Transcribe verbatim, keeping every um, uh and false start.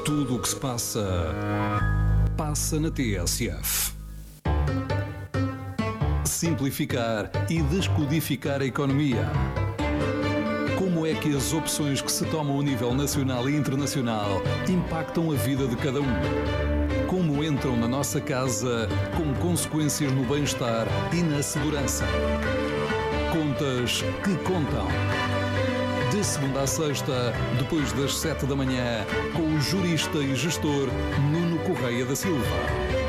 Tudo o que se passa, passa na T S F. Simplificar e descodificar a economia. Como é que as opções que se tomam a nível nacional e internacional impactam a vida de cada um? Como entram na nossa casa com consequências no bem-estar e na segurança? Contas que contam. De segunda a sexta, depois das sete da manhã, com o jurista e gestor Nuno Correia da Silva.